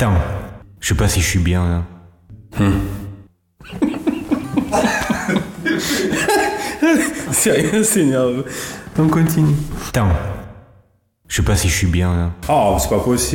Attends, je sais pas si je suis bien là. Sérieux, c'est nerveux. On continue. Attends, je sais pas si je suis bien là. Oh, c'est pas possible.